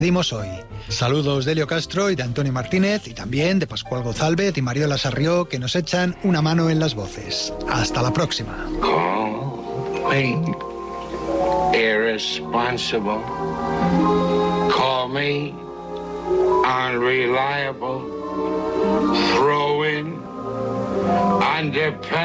Dimos hoy. Saludos de Elio Castro y de Antonio Martínez y también de Pascual Gozalbet y Mariola Sarrió, que nos echan una mano en las voces. Hasta la próxima. Call me irresponsible. Call me unreliable. Throw in undependable.